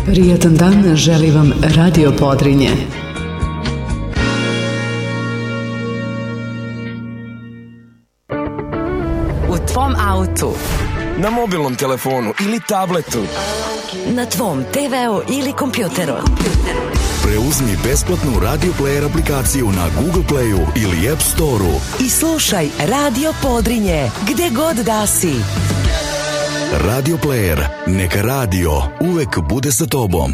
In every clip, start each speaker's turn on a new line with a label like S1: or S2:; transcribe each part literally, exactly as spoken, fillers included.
S1: Prijatan dan želi vam Radio Podrinje.
S2: U tvom autu,
S3: na mobilnom telefonu ili tabletu,
S2: na tvom te veu ili kompjuteru.
S4: Preuzmi besplatnu Radio Player aplikaciju na Google Playu ili App Storeu
S2: i slušaj Radio Podrinje gde god da si.
S4: Radio Player, neka radio uvek bude sa tobom.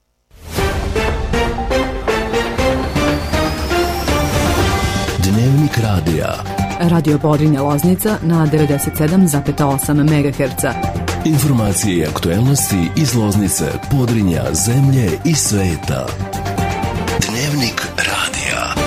S4: Dnevnik radija.
S1: Radio Podrinje Loznica na devedeset sedam zarez osam megaherca.
S4: Informacije i aktuelnosti iz Loznice, Podrinja, zemlje i sveta. Dnevnik radija.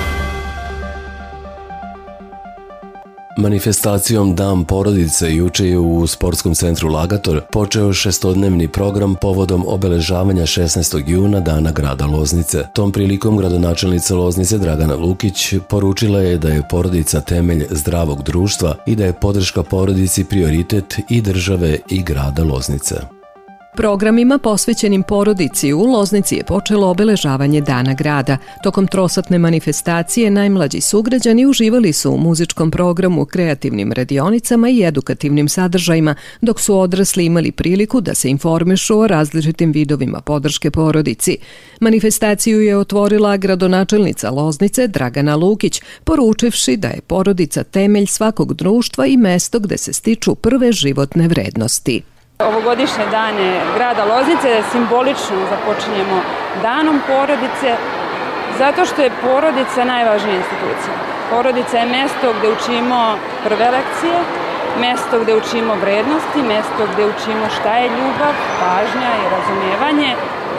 S5: Manifestacijom Dan porodice juče je u Sportskom centru Lagator počeo šestodnevni program povodom obeležavanja šesnaestog juna Dana grada Loznice. Tom prilikom gradonačelnica Loznice Dragana Lukić poručila je da je porodica temelj zdravog društva i da je podrška porodici prioritet i države i grada Loznice.
S6: Programima posvećenim porodici u Loznici je počelo obeležavanje Dana grada. Tokom trosatne manifestacije najmlađi sugrađani uživali su u muzičkom programu, kreativnim radionicama i edukativnim sadržajima, dok su odrasli imali priliku da se informišu o različitim vidovima podrške porodici. Manifestaciju je otvorila gradonačelnica Loznice Dragana Lukić, poručivši da je porodica temelj svakog društva i mesto gde se stiču prve životne vrednosti.
S7: Ovogodišnje dane grada Loznice simbolično započinjemo danom porodice, zato što je porodica najvažnija institucija. Porodica je mesto gde učimo prve lekcije, mesto gde učimo vrednosti, mesto gde učimo šta je ljubav, pažnja i razumijevanje,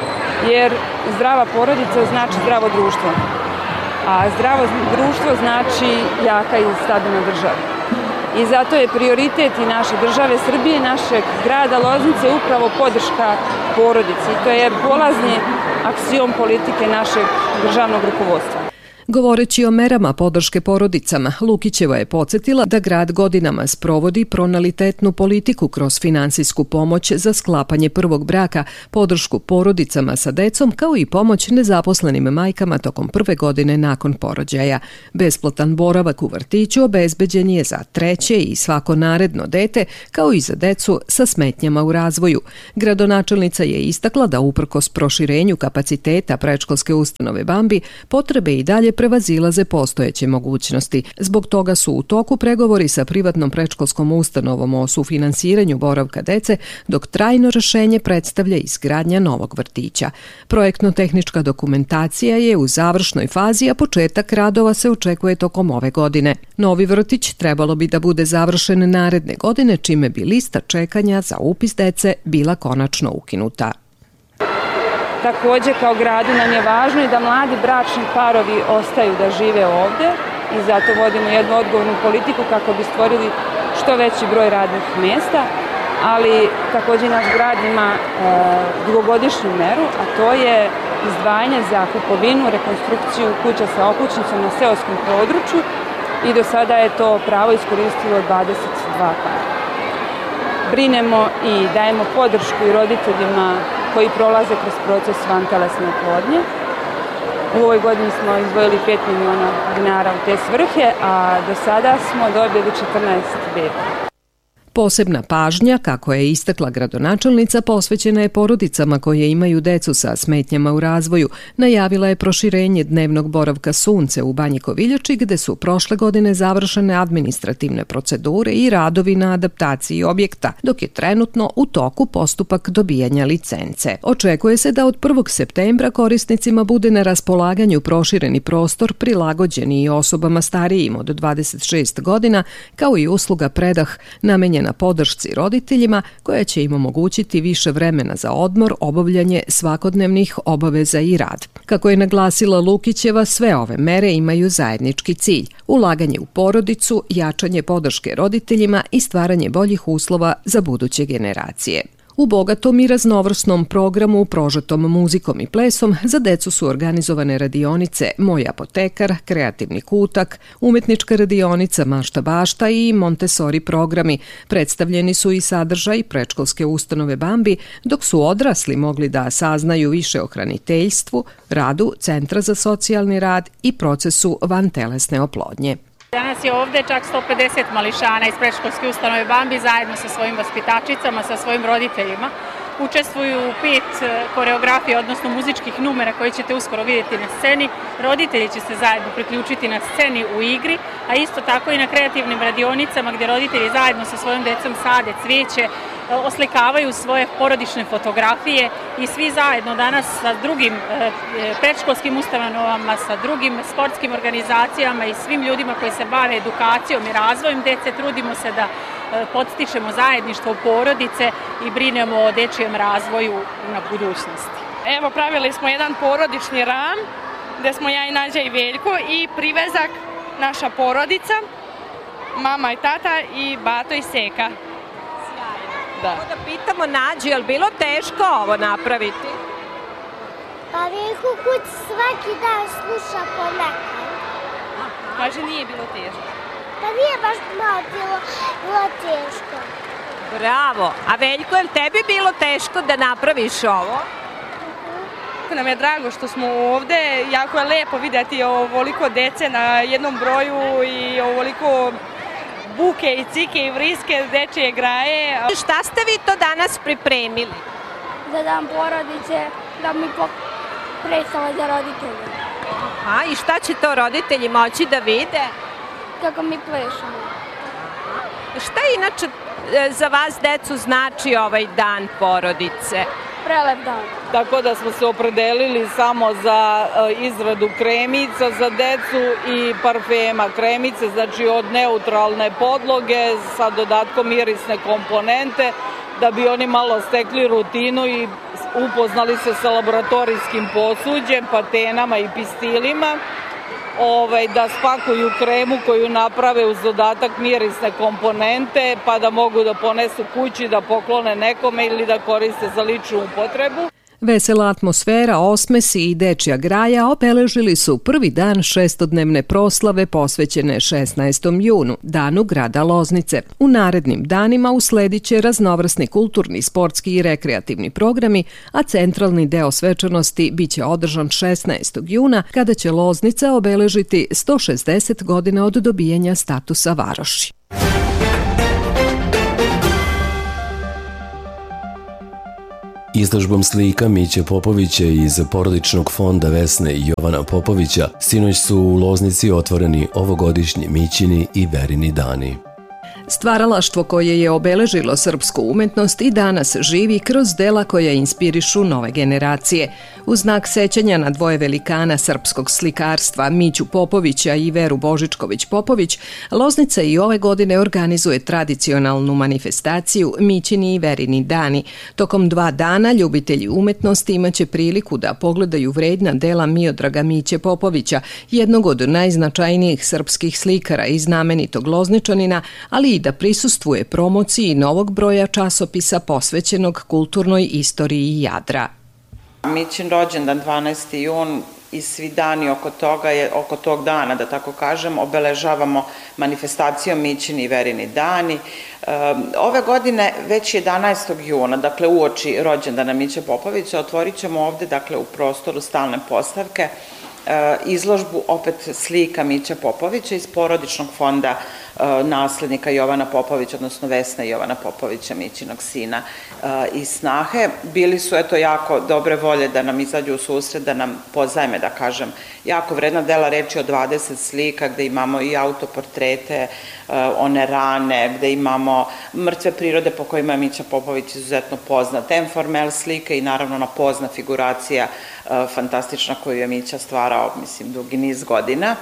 S7: jer zdrava porodica znači zdravo društvo, a zdravo društvo znači jaka i stabilna država. I zato je prioritet i naše države Srbije, našeg grada Loznice upravo podrška porodici. To je polazni aksiom politike našeg državnog rukovodstva.
S6: Govoreći o merama podrške porodicama, Lukićeva je podsjetila da grad godinama sprovodi pronalitetnu politiku kroz finansijsku pomoć za sklapanje prvog braka, podršku porodicama sa decom, kao i pomoć nezaposlenim majkama tokom prve godine nakon porođaja. Besplatan boravak u vrtiću obezbeđen je za treće i svako naredno dete, kao i za decu sa smetnjama u razvoju. Gradonačelnica je istakla da uprkos proširenju kapaciteta predškolske ustanove Bambi, potrebe i dalje prevazilaze postojeće mogućnosti. Zbog toga su u toku pregovori sa privatnom predškolskom ustanovom o sufinansiranju boravka dece, dok trajno rešenje predstavlja izgradnja novog vrtića. Projektno-tehnička dokumentacija je u završnoj fazi, a početak radova se očekuje tokom ove godine. Novi vrtić trebalo bi da bude završen naredne godine, čime bi lista čekanja za upis dece bila konačno ukinuta.
S7: Takođe, kao gradu nam je važno i da mladi bračni parovi ostaju da žive ovde i zato vodimo jednu odgovornu politiku kako bi stvorili što veći broj radnih mesta, ali takođe naš grad ima e, dugogodišnju meru, a to je izdvajanje za kupovinu, rekonstrukciju kuća sa okućnicom na seoskom području i do sada je to pravo iskoristilo dvadeset dva para. Brinemo i dajemo podršku i roditeljima koji prolaze kroz proces vantelesne oplodnje. U ovoj godini smo izdvojili pet miliona dinara u te svrhe, a do sada smo dobili četrnaest beba.
S6: Posebna pažnja, kako je istakla gradonačelnica, posvećena je porodicama koje imaju decu sa smetnjama u razvoju. Najavila je proširenje dnevnog boravka Sunce u Banji Koviljači, gde su prošle godine završene administrativne procedure i radovi na adaptaciji objekta, dok je trenutno u toku postupak dobijanja licence. Očekuje se da od prvog septembra korisnicima bude na raspolaganju prošireni prostor prilagođeni i osobama starijim od dvadeset šest godina, kao i usluga predah namenjena na podršci roditeljima koja će im omogućiti više vremena za odmor, obavljanje svakodnevnih obaveza i rad. Kako je naglasila Lukićeva, sve ove mere imaju zajednički cilj: ulaganje u porodicu, jačanje podrške roditeljima i stvaranje boljih uslova za buduće generacije. U bogatom i raznovrsnom programu prožetom muzikom i plesom za decu su organizovane radionice Moj apotekar, Kreativni kutak, umetnička radionica Mašta bašta i Montessori programi. Predstavljeni su i sadržaj predškolske ustanove Bambi, dok su odrasli mogli da saznaju više o hraniteljstvu, radu Centra za socijalni rad i procesu vantelesne oplodnje.
S8: Danas je ovde čak sto pedeset mališana iz predškolske ustanove Bambi zajedno sa svojim vaspitačicama, sa svojim roditeljima. Učestvuju u pet koreografija, odnosno muzičkih numera koje ćete uskoro vidjeti na sceni. Roditelji će se zajedno priključiti na sceni u igri, a isto tako i na kreativnim radionicama gdje roditelji zajedno sa svojom decom sade cvijeće, oslikavaju svoje porodične fotografije i svi zajedno danas sa drugim predškolskim ustanovama, sa drugim sportskim organizacijama i svim ljudima koji se bave edukacijom i razvojem dece trudimo se da podstičemo zajedništvo porodice i brinemo o dečijem razvoju na budućnosti.
S9: Evo, pravili smo jedan porodični ram gdje smo ja i Nađa i Veljko i privezak naša porodica, mama i tata i bato i seka.
S10: Da. Da pitamo Nađu, je li bilo teško ovo napraviti?
S11: Pa Veljko kuć svaki dan sluša ponekad.
S9: Kaže, nije bilo teško.
S11: Pa nije baš malo bilo, bilo teško.
S10: Bravo. A Veljko, je li tebi bilo teško da napraviš ovo?
S9: Uh-huh. Nam je drago što smo ovde. Jako je lepo vidjeti ovoliko dece na jednom broju i ovoliko buke i cike i vriske, dečije graje.
S10: Šta ste vi to danas pripremili?
S11: Za dan porodice, da mi predstava za roditelje.
S10: A i šta će to roditelji moći da vide?
S11: Kako mi plešemo.
S10: Šta inače za vas, decu, znači ovaj dan porodice?
S11: Prelep dan.
S12: Tako da smo se opredelili samo za izradu kremica za decu i parfema. Kremice, znači od neutralne podloge sa dodatkom mirisne komponente, da bi oni malo stekli rutinu i upoznali se sa laboratorijskim posuđem, patenama i pistilima. Ovaj, da spakuju kremu koju naprave uz dodatak mirisne komponente, pa da mogu da ponesu kući, da poklone nekome ili da koriste za ličnu upotrebu.
S6: Vesela atmosfera, osmesi i dečja graja obeležili su prvi dan šestodnevne proslave posvećene šesnaestom junu, danu grada Loznice. U narednim danima usledit će raznovrsni kulturni, sportski i rekreativni programi, a centralni deo svečanosti biće održan šesnaestog juna, kada će Loznica obeležiti sto šezdeset godina od dobijanja statusa varoši.
S5: Izložbom slika Miće Popovića iz porodičnog fonda Vesne i Jovana Popovića sinoć su u Loznici otvoreni ovogodišnji Mićini i Verini dani.
S6: Stvaralaštvo koje je obeležilo srpsku umetnost i danas živi kroz dela koja inspirišu nove generacije. U znak sećanja na dvoje velikana srpskog slikarstva Miću Popovića i Veru Božičković-Popović, Loznica i ove godine organizuje tradicionalnu manifestaciju Mićini i Verini dani. Tokom dva dana ljubitelji umetnosti imaće priliku da pogledaju vredna dela Miodraga Miće Popovića, jednog od najznačajnijih srpskih slikara i znamenitog Lozničanina, ali i da prisustvuje promociji novog broja časopisa posvećenog kulturnoj istoriji Jadra.
S13: Mićin rođendan dvanaesti jun i svi dani oko toga, je, oko tog dana, da tako kažem, obeležavamo manifestacijom Mićini i Verini dani. Ove godine, već jedanaestog juna, dakle uoči rođendana Miće Popovića, otvorit ćemo ovde, dakle u prostoru stalne postavke, izložbu opet slika Miće Popovića iz porodičnog fonda naslednika Jovana Popovića, odnosno Vesne Jovana Popovića, Mićinog sina i snahe. Bili su eto jako dobre volje da nam izađu u susret, da nam pozajme, da kažem, jako vredna dela, reči o dvadeset slika gde imamo i autoportrete, one rane, gde imamo mrtve prirode po kojima je Mića Popović izuzetno poznat, informel slike i naravno ona pozna figuracija fantastična koju je Mića stvarao, mislim, dugi niz godina.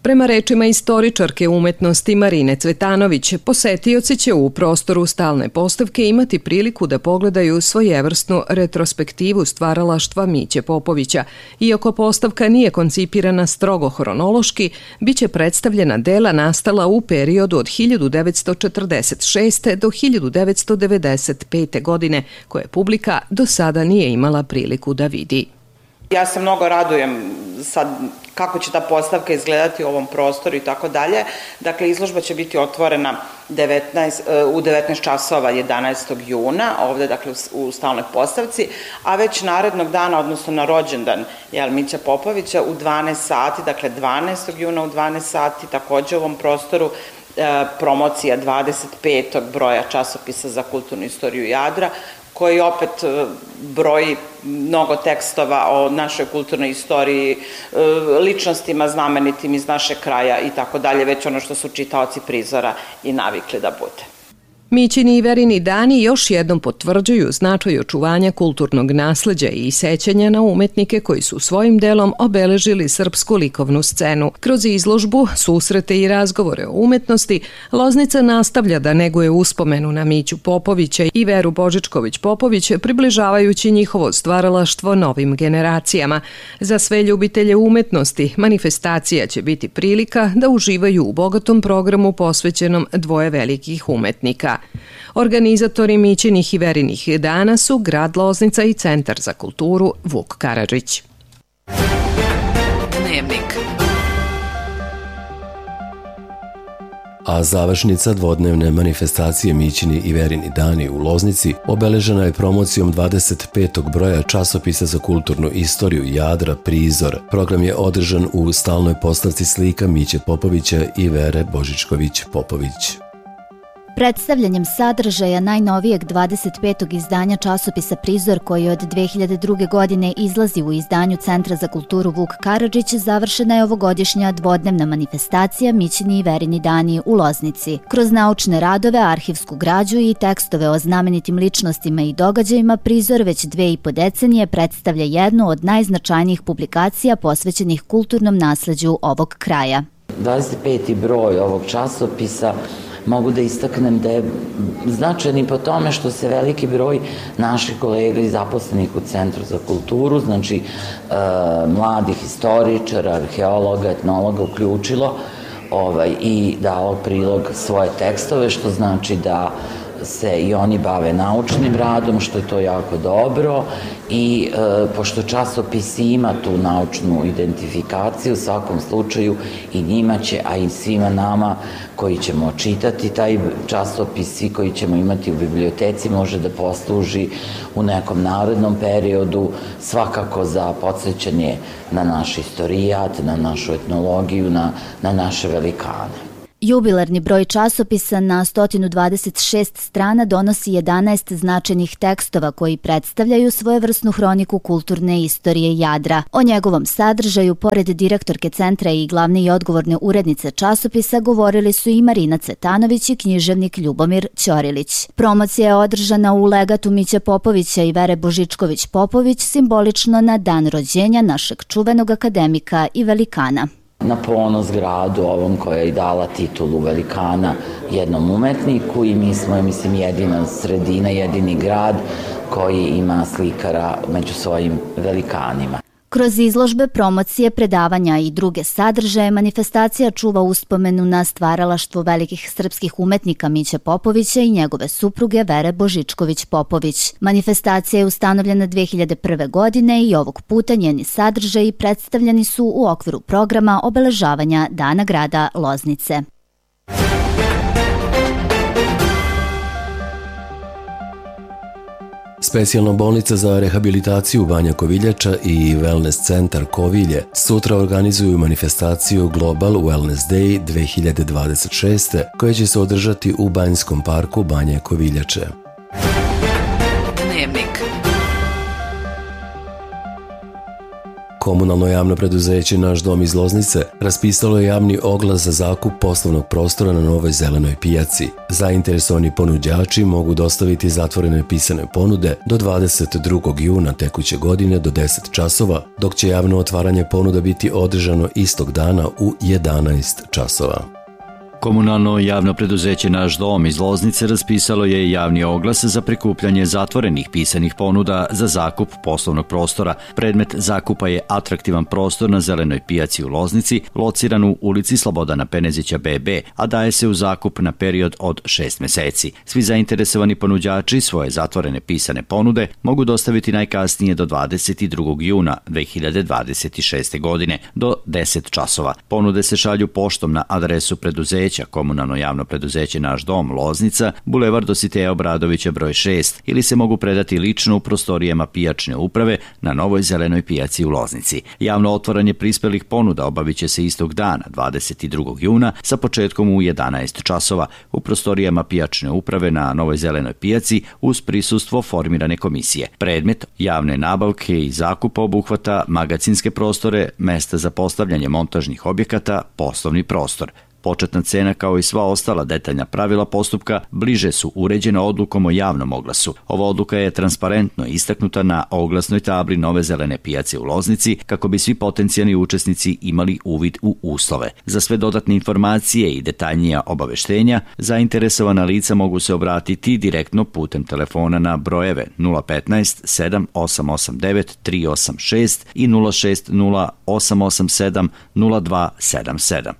S6: Prema rečima istoričarke umetnosti Marine Cvetanović, posetioci će u prostoru stalne postavke imati priliku da pogledaju svojevrsnu retrospektivu stvaralaštva Miće Popovića. Iako postavka nije koncipirana strogo hronološki, bit će predstavljena dela nastala u periodu od hiljadu devetsto četrdeset šeste. do hiljadu devetsto devedeset pete. godine, koje publika do sada nije imala priliku da vidi.
S13: Ja se mnogo radujem sad kako će ta postavka izgledati u ovom prostoru i tako dalje. Dakle, izložba će biti otvorena devetnaest, u devetnaest časova jedanaestog juna, ovde dakle u stalnoj postavci, a već narednog dana, odnosno na rođendan jel, Mića Popovića u dvanaest sati, dakle dvanaestog juna u dvanaest sati, takođe u ovom prostoru promocija dvadeset petog broja časopisa za kulturnu istoriju Jadra, koji opet broji mnogo tekstova o našoj kulturnoj istoriji, ličnostima znamenitim iz našeg kraja i tako dalje, već ono što su čitaoci prizora i navikli da bude.
S6: Mićini i Verini dani još jednom potvrđuju značaj očuvanja kulturnog nasleđa i sećanja na umetnike koji su svojim delom obeležili srpsku likovnu scenu. Kroz izložbu, susrete i razgovore o umetnosti, Loznica nastavlja da neguje uspomenu na Miću Popovića i Veru Božičković-Popović, približavajući njihovo stvaralaštvo novim generacijama. Za sve ljubitelje umetnosti, manifestacija će biti prilika da uživaju u bogatom programu posvećenom dvoje velikih umetnika. Organizatori Mićinih i Verinih dana su grad Loznica i Centar za kulturu Vuk Karadžić.
S1: Dnevnik.
S5: A završnica dvodnevne manifestacije Mićini i Verini dani u Loznici obeležena je promocijom dvadeset petog broja časopisa za kulturnu istoriju Jadra Prizor. Program je održan u stalnoj postavci slika Miće Popovića i Vere Božičković-Popović.
S14: Predstavljanjem sadržaja najnovijeg dvadeset petog izdanja časopisa Prizor, koji od dve hiljade druge. godine izlazi u izdanju Centra za kulturu Vuk Karadžić, završena je ovogodišnja dvodnevna manifestacija Mićini i Verini dani u Loznici. Kroz naučne radove, arhivsku građu i tekstove o znamenitim ličnostima i događajima, Prizor već dve i po decenije predstavlja jednu od najznačajnijih publikacija posvećenih kulturnom nasleđu ovog kraja.
S15: dvadeset peti broj ovog časopisa mogu da istaknem da je značajan i po tome što se veliki broj naših kolega i zaposlenih u Centru za kulturu, znači e, mladih historičara, arheologa, etnologa uključilo ovaj, i dalo prilog svoje tekstove, što znači da se i oni bave naučnim radom, što je to jako dobro i e, pošto časopis ima tu naučnu identifikaciju, u svakom slučaju i njima će, a i svima nama koji ćemo čitati taj časopis, svi koji ćemo imati u biblioteci, može da posluži u nekom narednom periodu svakako za podsjećanje na naš istorijat, na našu etnologiju, na, na naše velikane.
S14: Jubilarni broj časopisa na sto dvadeset šest strana donosi jedanaest značajnih tekstova koji predstavljaju svojevrsnu hroniku kulturne istorije Jadra. O njegovom sadržaju, pored direktorke centra i glavne i odgovorne urednice časopisa, govorili su i Marina Cvetanović i književnik Ljubomir Ćorilić. Promocija je održana u legatu Miće Popovića i Vere Božičković-Popović, simbolično na dan rođenja našeg čuvenog akademika i velikana.
S15: Na ponos gradu ovom koja je i dala titulu velikana jednom umetniku i mi smo, mislim, jedina sredina, jedini grad koji ima slikara među svojim velikanima.
S14: Kroz izložbe, promocije, predavanja i druge sadržaje, manifestacija čuva uspomenu na stvaralaštvo velikih srpskih umetnika Miće Popovića i njegove supruge Vere Božičković-Popović. Manifestacija je ustanovljena dve hiljade prve. godine i ovog puta njeni sadržaji predstavljeni su u okviru programa obeležavanja Dana grada Loznice.
S5: Specijalna bolnica za rehabilitaciju Banja Koviljača i Wellness centar Kovilje sutra organizuju manifestaciju Global Wellness Day dve hiljade dvadeset šeste. koja će se održati u Banjskom parku Banje Koviljače.
S1: Dnevnik.
S5: Komunalno javno preduzeće Naš dom iz Loznice raspisalo je javni oglas za zakup poslovnog prostora na novoj zelenoj pijaci. Zainteresovani ponuđači mogu dostaviti zatvorene pisane ponude do dvadeset drugog juna tekuće godine do deset časova, dok će javno otvaranje ponuda biti održano istog dana u jedanaest časova.
S16: Komunalno javno preduzeće Naš dom iz Loznice raspisalo je javni oglas za prikupljanje zatvorenih pisanih ponuda za zakup poslovnog prostora. Predmet zakupa je atraktivan prostor na zelenoj pijaci u Loznici, lociran u ulici Slobodana Penezića be be, a daje se u zakup na period od šest meseci. Svi zainteresovani ponuđači svoje zatvorene pisane ponude mogu dostaviti najkasnije do dvadeset drugog juna dve hiljade dvadeset šeste. godine do deset časova. Ponude se šalju poštom na adresu preduzeća Komunalno javno preduzeće Naš dom Loznica, Bulevar Dositeja Obradovića broj šest, ili se mogu predati lično u prostorijama pijačne uprave na novoj zelenoj pijaci u Loznici. Javno otvaranje prispelih ponuda obavit će se istog dana, dvadeset drugog juna, sa početkom u jedanaest časova u prostorijama pijačne uprave na novoj zelenoj pijaci uz prisustvo formirane komisije. Predmet javne nabavke i zakupa obuhvata magacinske prostore, mesta za postavljanje montažnih objekata, poslovni prostor. Početna cena kao i sva ostala detaljna pravila postupka bliže su uređena odlukom o javnom oglasu. Ova odluka je transparentno istaknuta na oglasnoj tabli nove zelene pijace u Loznici kako bi svi potencijalni učesnici imali uvid u uslove. Za sve dodatne informacije i detaljnija obaveštenja, zainteresovana lica mogu se obratiti direktno putem telefona na brojeve nula petnaest sedam osam osam devet tri osam šest i nula šest nula osam osam sedam nula dva sedam sedam.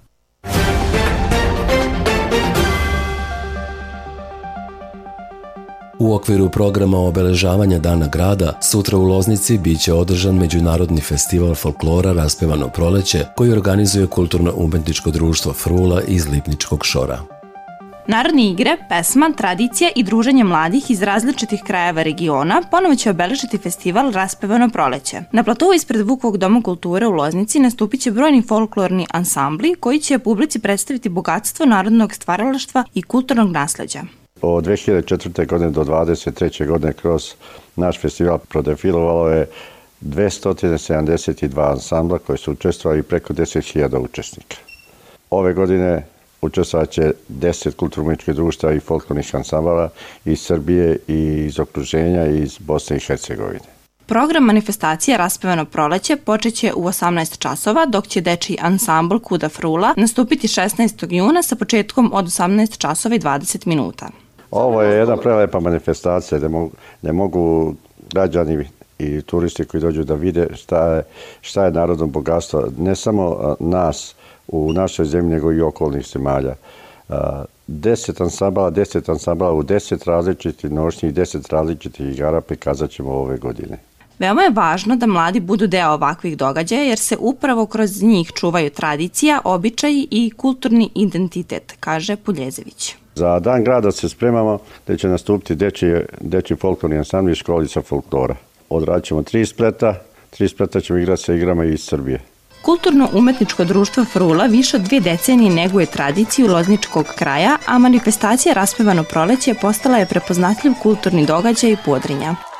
S5: U okviru programa obeležavanja Dana grada, sutra u Loznici biće održan Međunarodni festival folklora Raspevano proleće, koji organizuje Kulturno-umetničko društvo Frula iz Lipničkog Šora.
S17: Narodne igre, pesma, tradicija i druženje mladih iz različitih krajeva regiona ponovo će obeležiti festival Raspevano proleće. Na platovu ispred Vukovog doma kulture u Loznici nastupit će brojni folklorni ansambli koji će publici predstaviti bogatstvo narodnog stvaralaštva i kulturnog nasleđa.
S18: Od dve hiljade četvrte. godine do dvadeset treće. godine kroz naš festival prodefilovalo je dvesta sedamdeset dva ansambla koji su učestvovali i preko deset hiljada učesnika. Ove godine učestvovat će deset kulturno-umetničkih društava i folklornih ansambala iz Srbije i iz okruženja i iz Bosne i Hercegovine.
S17: Program manifestacije Raspevano proleće počeće u osamnaest časova, dok će dečiji ansambl Kuda Frula nastupiti šesnaestog juna sa početkom od osamnaest časova i dvadeset minuta.
S18: Ovo je jedna prelepa manifestacija gde mogu, gde mogu građani i turisti koji dođu da vide šta je, šta je narodno bogatstvo, ne samo nas u našoj zemlji, nego i okolnih zemalja. Deset ansambala, deset ansambala u deset različitih nošnjih, deset različitih igara prikazat ćemo ove godine.
S17: Veoma je važno da mladi budu deo ovakvih događaja jer se upravo kroz njih čuvaju tradicija, običaji i kulturni identitet, kaže Puljezević.
S18: Za Dan grada se spremamo da će nastupiti dečiji, dečiji folklorni ansambl i školica folklora. Odradit ćemo tri spleta, tri spleta ćemo igrati sa igrama iz Srbije.
S17: Kulturno-umetničko društvo Frula više od dvije decenije neguje tradiciju lozničkog kraja, a manifestacija Raspevano proleće postala je prepoznatljiv kulturni događaj Podrinja.